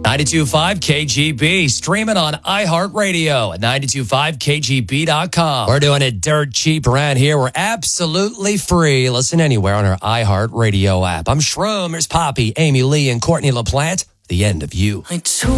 92.5 KGB, streaming on iHeartRadio at 92.5kgb.com. We're doing it dirt cheap around here. We're absolutely free. Listen anywhere on our iHeartRadio app. I'm Shroom. There's Poppy, Amy Lee, and Courtney LaPlante. The end of you.